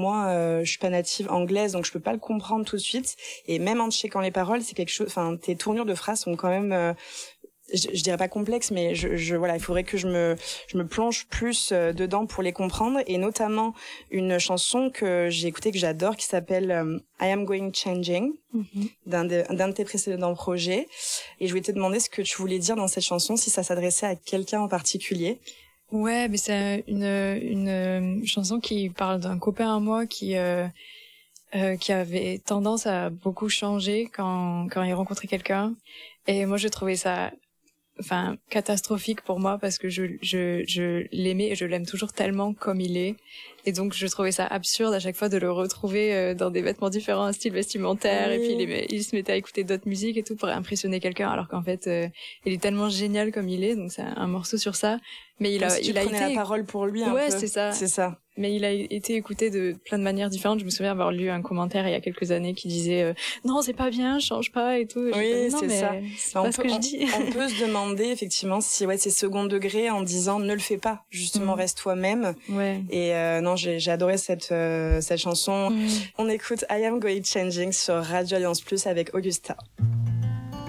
moi, je suis pas native anglaise, donc je peux pas le comprendre tout de suite. Et même en checkant les paroles, c'est quelque chose. Enfin, tes tournures de phrases sont quand même. Je dirais pas complexe, mais voilà, il faudrait que je me plonge plus dedans pour les comprendre, et notamment une chanson que j'ai écoutée, que j'adore, qui s'appelle I Am Going Changing, d'un de tes précédents projets. Et je voulais te demander ce que tu voulais dire dans cette chanson, si ça s'adressait à quelqu'un en particulier. Ouais, mais c'est une chanson qui parle d'un copain à moi qui avait tendance à beaucoup changer quand il rencontrait quelqu'un. Et moi, je trouvais ça catastrophique pour moi, parce que je l'aimais et je l'aime toujours tellement comme il est. Et donc, je trouvais ça absurde à chaque fois de le retrouver dans des vêtements différents, un style vestimentaire. Oui. Et puis, il se mettait à écouter d'autres musiques et tout pour impressionner quelqu'un, alors qu'en fait, il est tellement génial comme il est. Donc, c'est un morceau sur ça. Mais il a été la parole pour lui un peu. Ouais, c'est ça. Mais il a été écouté de plein de manières différentes. Je me souviens avoir lu un commentaire il y a quelques années qui disait non, c'est pas bien, change pas et tout. Et oui, c'est ça. C'est pas ce que je dis. On peut se demander effectivement si c'est second degré, en disant ne le fais pas, justement reste toi-même. Ouais. Et non, j'ai adoré cette chanson. On écoute I Am Going Changing sur Radio Alliance Plus avec Augusta.